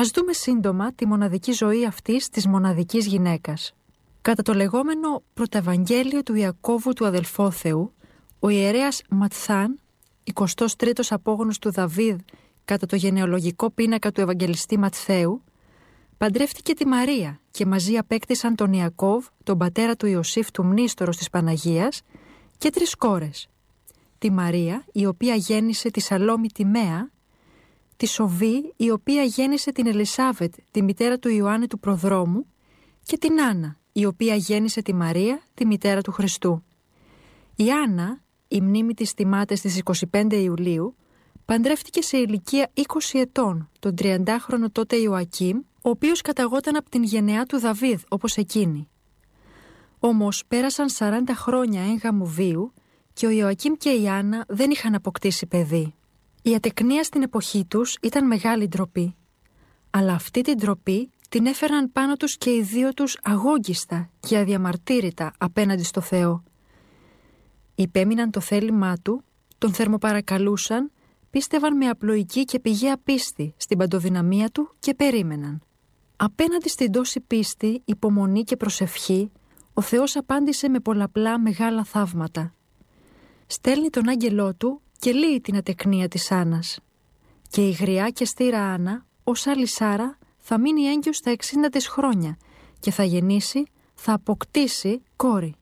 Ας δούμε σύντομα τη μοναδική ζωή αυτής της μοναδικής γυναίκας. Κατά το λεγόμενο πρωταευαγγέλιο του Ιακώβου του αδελφόθεου, ο ιερέας Ματθάν, 23ος απόγονος του Δαβίδ κατά το γενεολογικό πίνακα του Ευαγγελιστή Ματθαίου, παντρεύτηκε τη Μαρία και μαζί απέκτησαν τον Ιακώβ, τον πατέρα του Ιωσήφ του Μνήστορος της Παναγίας, και 3 κόρες. Τη Μαρία, η οποία γέννησε τη Σαλόμη τη Μαία, τη Σοβή, η οποία γέννησε την Ελισάβετ, τη μητέρα του Ιωάννη του Προδρόμου, και την Άννα, η οποία γέννησε τη Μαρία, τη μητέρα του Χριστού. Η Άννα, η μνήμη της τιμάται στις 25 Ιουλίου, παντρεύτηκε σε ηλικία 20 ετών τον 30χρονο τότε Ιωακήμ, ο οποίος καταγόταν από την γενεά του Δαβίδ όπως εκείνη. Όμως πέρασαν 40 χρόνια έγγαμου βίου και ο Ιωακήμ και η Άννα δεν είχαν αποκτήσει παιδί. Η ατεκνία στην εποχή τους ήταν μεγάλη ντροπή. Αλλά αυτή την ντροπή την έφεραν πάνω τους και οι δύο τους αγόγγιστα και αδιαμαρτύρητα απέναντι στο Θεό. Υπέμειναν το θέλημά του, τον θερμοπαρακαλούσαν, πίστευαν με απλοϊκή και πηγαία πίστη στην παντοδυναμία του και περίμεναν. Απέναντι στην τόση πίστη, υπομονή και προσευχή, ο Θεός απάντησε με πολλαπλά μεγάλα θαύματα. Στέλνει τον άγγελό του και λύει την ατεκνία της Άννας. Και η γριά και στήρα Άννα, ως άλλη Σάρα, θα μείνει έγκυος στα 60 της χρόνια και θα γεννήσει, θα αποκτήσει κόρη.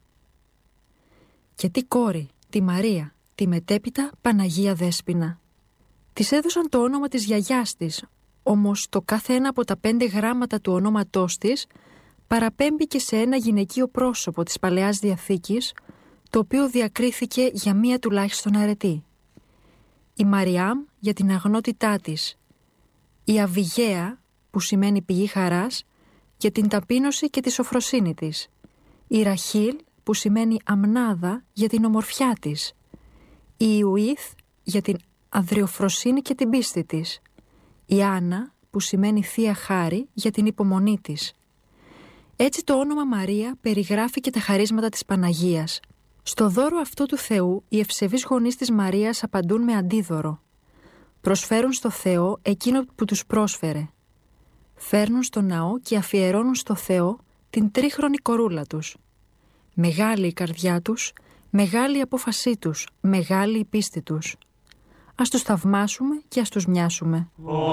Και τι κόρη, τη Μαρία, τη μετέπειτα Παναγία Δέσποινα. Της έδωσαν το όνομα της γιαγιάς της, όμως το κάθε ένα από τα 5 γράμματα του ονόματός της παραπέμπει και σε ένα γυναικείο πρόσωπο της Παλαιάς Διαθήκης, το οποίο διακρίθηκε για μία τουλάχιστον αρετή. Η Μαριάμ για την αγνότητά της, η Αβιγαία, που σημαίνει πηγή χαράς, για την ταπείνωση και τη σοφροσύνη της, η Ραχήλ, που σημαίνει αμνάδα, για την ομορφιά της, η Ιουήθ για την αδριοφροσύνη και την πίστη της, η Άννα, που σημαίνει θεία χάρη, για την υπομονή της. Έτσι το όνομα Μαρία περιγράφει και τα χαρίσματα της Παναγίας. Στο δώρο αυτό του Θεού, οι ευσεβείς γονείς της Μαρίας απαντούν με αντίδωρο. Προσφέρουν στο Θεό εκείνο που τους πρόσφερε. Φέρνουν στο ναό και αφιερώνουν στο Θεό την τρίχρονη κορούλα τους. Μεγάλη η καρδιά τους, μεγάλη η απόφασή τους, μεγάλη η πίστη τους. Ας τους θαυμάσουμε και ας τους μοιάσουμε.